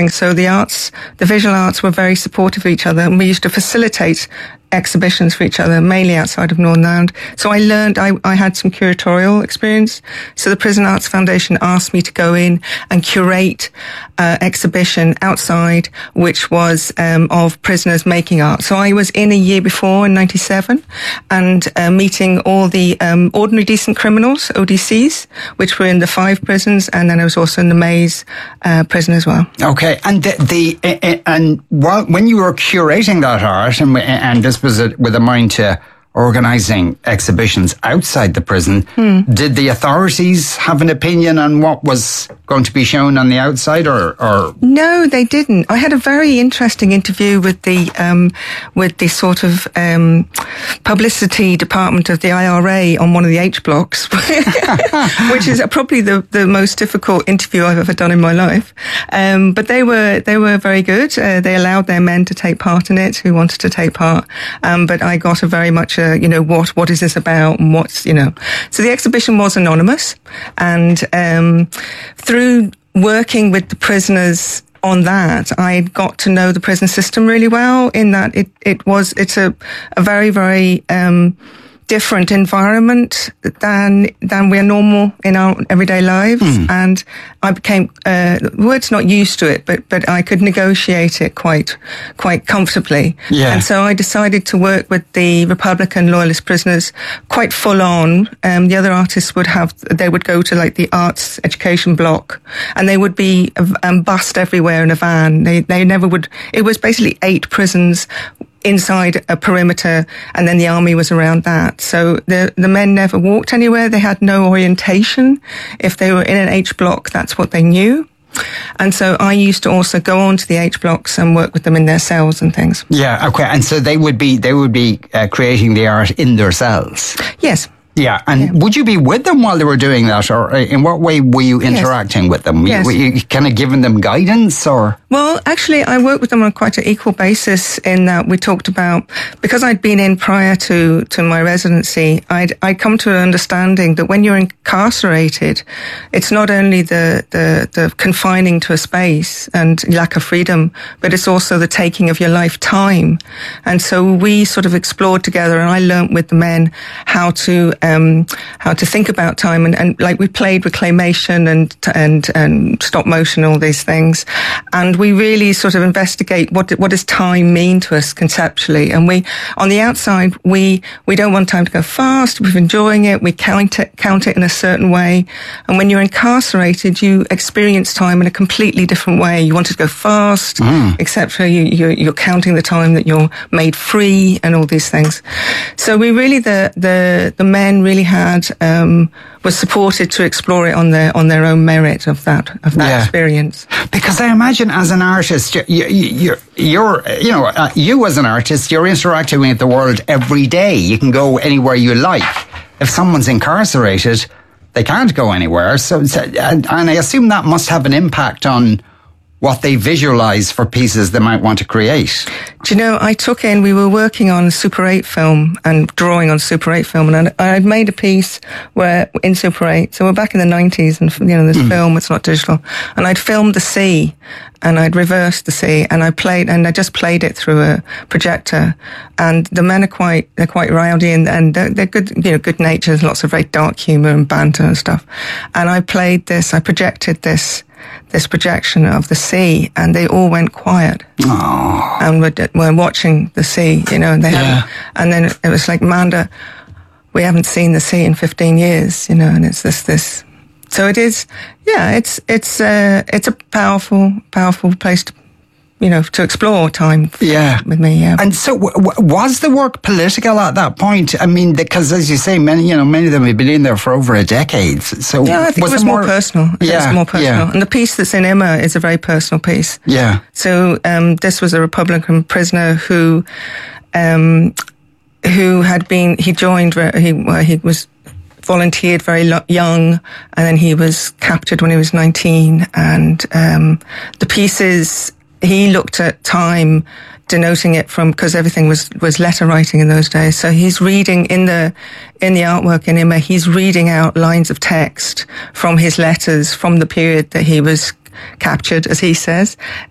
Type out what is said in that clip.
interesting. So the visual arts were very supportive of each other, and we used to facilitate exhibitions for each other, mainly outside of Northern Ireland. So I learned, I had some curatorial experience. So the Prison Arts Foundation asked me to go in and curate exhibition outside, which was of prisoners making art. So I was in a year before, in 97, and meeting all the ordinary decent criminals, ODCs, which were in the 5 prisons, and then I was also in the Maze prison as well. Okay, and when you were curating that art, and this was with a mind to organising exhibitions outside the prison, did the authorities have an opinion on what was going to be shown on the outside, or? No, they didn't. I had a very interesting interview with the sort of publicity department of the IRA on one of the H blocks, which is probably the most difficult interview I've ever done in my life. But they were very good. They allowed their men to take part in it who wanted to take part. But I got a very much what is this about, and what's, So the exhibition was anonymous, and through working with the prisoners on that, I got to know the prison system really well, in that it's a very, very different environment than we're normal in our everyday lives. And I became, the word's not used to it, but I could negotiate it quite comfortably. Yeah. And so I decided to work with the Republican Loyalist prisoners quite full on. The other artists they would go to like the arts education block, and they would be bussed everywhere in a van. They never would, it was basically 8 prisons inside a perimeter, and then the army was around that. So the men never walked anywhere. They had no orientation. If they were in an H block, that's what they knew. And so I used to also go on to the H blocks and work with them in their cells and things. Yeah, okay. And so they would be creating the art in their cells? Yes. Yeah, and would you be with them while they were doing that, or in what way were you interacting with them? Yes. Were you kind of giving them guidance, or? Well, actually, I worked with them on quite an equal basis, in that we talked about, because I'd been in prior to my residency, I'd come to an understanding that when you're incarcerated, it's not only the confining to a space and lack of freedom, but it's also the taking of your lifetime. And so we sort of explored together, and I learnt with the men how to think about time, and like we played reclamation and stop motion, all these things, and we really sort of investigate what does time mean to us conceptually. And we, on the outside, we don't want time to go fast. We're enjoying it. We count it in a certain way. And when you're incarcerated, you experience time in a completely different way. You want it to go fast, etc. You're counting the time that you're made free and all these things. So we really, the men really had was supported to explore it on their own merit of that experience. Because I imagine as an artist, you as an artist, you're interacting with the world every day. You can go anywhere you like. If someone's incarcerated, they can't go anywhere. And I assume that must have an impact on what they visualize for pieces they might want to create. Do you know, we were working on Super 8 film and drawing on Super 8 film, and I'd made a piece where, in Super 8, so we're back in the 90s, and this film, it's not digital, and I'd filmed the sea, and I'd reversed the sea, and I just played it through a projector, and the men are quite rowdy, and they're good, good natured, lots of very dark humour and banter and stuff, and I projected this projection of the sea, and they all went quiet. Aww. And we're watching the sea, and and then it was like, Amanda, we haven't seen the sea in 15 years, and it's this. So it is, it's a powerful place to, to explore time with me, yeah. And so was the work political at that point? I mean, because as you say, many of them have been in there for over a decade. So yeah, I think it was more personal. Yeah, more personal. Yeah. And the piece that's in Emma is a very personal piece. Yeah. So this was a Republican prisoner who had been, he was volunteered very young, and then he was captured when he was 19, and the pieces, he looked at time, denoting it from, because everything was letter writing in those days. So he's reading in the artwork in Emma, he's reading out lines of text from his letters from the period that he was captured, as he says.